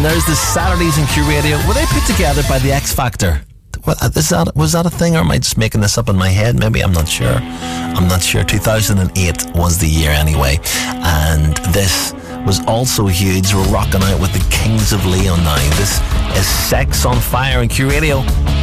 there's the Saturdays in Q Radio. Were they put together by the X Factor? Was that a thing, or am I just making this up in my head? Maybe, I'm not sure. 2008 was the year anyway. And this was also huge. We're rocking out with the Kings of Leon now. This is Sex on Fire in Q Radio.